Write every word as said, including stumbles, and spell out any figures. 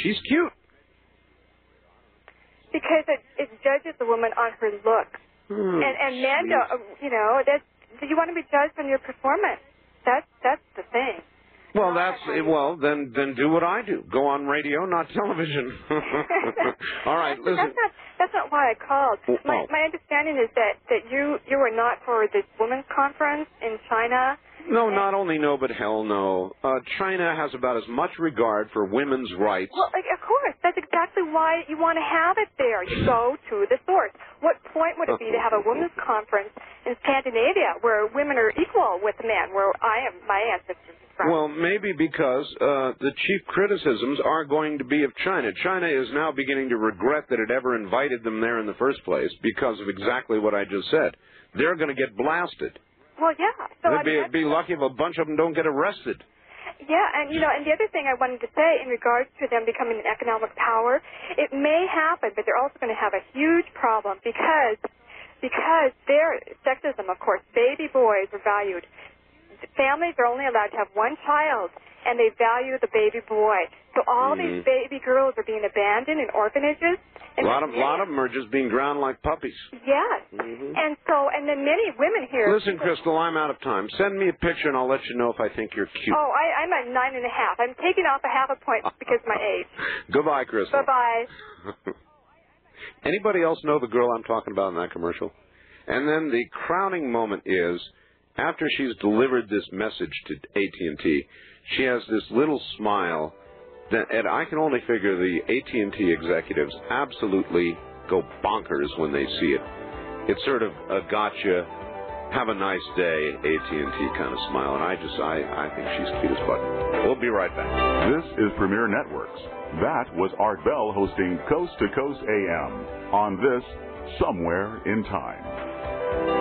she's cute. Because it, it judges the woman on her looks. Hmm, and and men, don't, you know, that's, you want to be judged on your performance. That's that's the thing. Well, that's well. Then, then do what I do. Go on radio, not television. All right, that's, listen. That's not that's not why I called. Oh. My my understanding is that that you you were not for this women's conference in China. No, not only no, but hell no. Uh, China has about as much regard for women's rights. Well, like, of course, that's exactly why you want to have it there. You go to the source. What point would it be to have a women's conference in Scandinavia where women are equal with men, where I am, my ancestors are from? Well, maybe because uh, the chief criticisms are going to be of China. China is now beginning to regret that it ever invited them there in the first place because of exactly what I just said. They're going to get blasted. Well, yeah. So They'd I mean, be, be lucky if a bunch of them don't get arrested. Yeah, and you know, and the other thing I wanted to say in regards to them becoming an economic power, it may happen, but they're also going to have a huge problem because because their sexism, of course, baby boys are valued. Families are only allowed to have one child, and they value the baby boy. So all mm-hmm. these baby girls are being abandoned in orphanages. A lot of, lot of them are just being drowned like puppies. Yes. Mm-hmm. And so, and then many women here... Listen, Crystal, I'm out of time. Send me a picture, and I'll let you know if I think you're cute. Oh, I, I'm at nine and a half. I'm taking off a half a point because of my age. Goodbye, Crystal. Bye-bye. Anybody else know the girl I'm talking about in that commercial? And then the crowning moment is, after she's delivered this message to A T and T, she has this little smile that, and I can only figure the A T and T executives absolutely go bonkers when they see it. It's sort of a gotcha, have a nice day, A T and T kind of smile, and I just, I, I think she's cute as fuck. We'll be right back. This is Premier Networks. That was Art Bell hosting Coast to Coast A M on this Somewhere in Time.